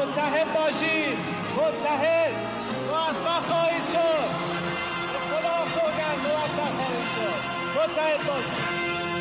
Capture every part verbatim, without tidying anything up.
متحد باشید، متحد موفق خواهید شد. خدا سوگند موفق خواهید شد. متحد باشید.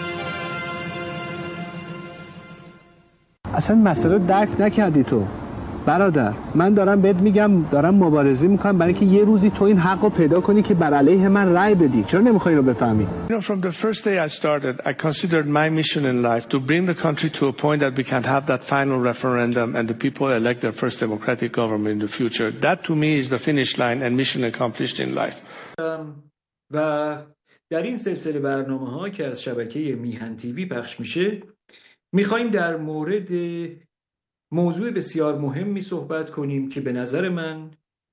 اصلا مسئله درک نکردی تو برادر. من دارم بهت میگم دارم مبارزه میکنم برای اینکه یه روزی تو این حق رو پیدا کنی که بر علیه من رأی بدی. چرا نمیخوای اینو بفهمی؟ You know, from the first day I started, I considered my mission in life to bring the country to a point that we can have that final referendum and the people elect their first democratic government in the future. That to me is the finish line and mission accomplished in life. و در این سلسله برنامه‌ها که از شبکه میهن تیوی پخش میشه، میخوایم در مورد موضوع بسیار مهمی صحبت کنیم که به نظر من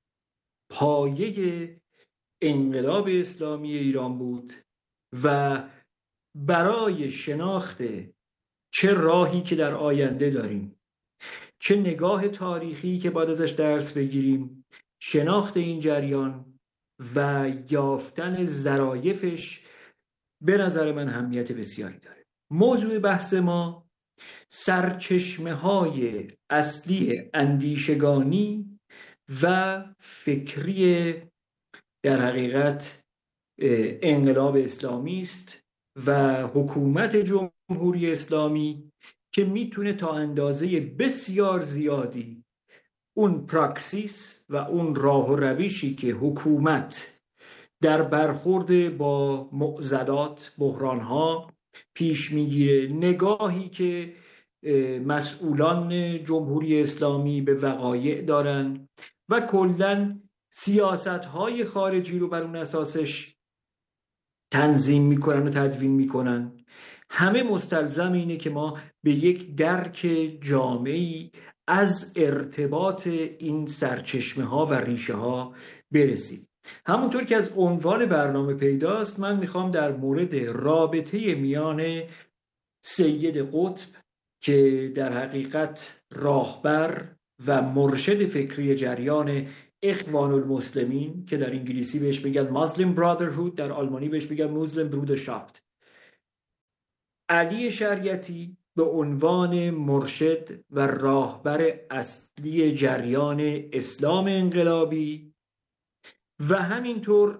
پایه انقلاب اسلامی ایران بود و برای شناخت چه راهی که در آینده داریم، چه نگاه تاریخی که باید ازش درس بگیریم، شناخت این جریان و یافتن ظرافش به نظر من اهمیت بسیاری داره. موضوع بحث ما سرچشمه‌های اصلی اندیشگانی و فکری در حقیقت انقلاب اسلامی است و حکومت جمهوری اسلامی که میتونه تا اندازه بسیار زیادی اون پراکسیس و اون راه و روشی که حکومت در برخورد با معضلات، بحرانها پیش میگیره، نگاهی که مسئولان جمهوری اسلامی به وقایع دارن و کلاً سیاست‌های خارجی رو بر اون اساسش تنظیم میکنن و تدوین میکنن، همه مستلزم اینه که ما به یک درک جامعی از ارتباط این سرچشمه ها و ریشه ها برسیم. همونطور که از عنوان برنامه پیداست، من میخوام در مورد رابطه میان سید قطب که در حقیقت راهبر و مرشد فکری جریان اخوان المسلمین که در انگلیسی بهش میگن مسلم برادرهود، در آلمانی بهش میگن مسلم برودرشافت، علی شریعتی به عنوان مرشد و راهبر اصلی جریان اسلام انقلابی و همینطور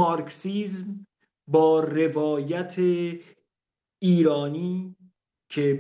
مارکسیسم با روایت ایرانی که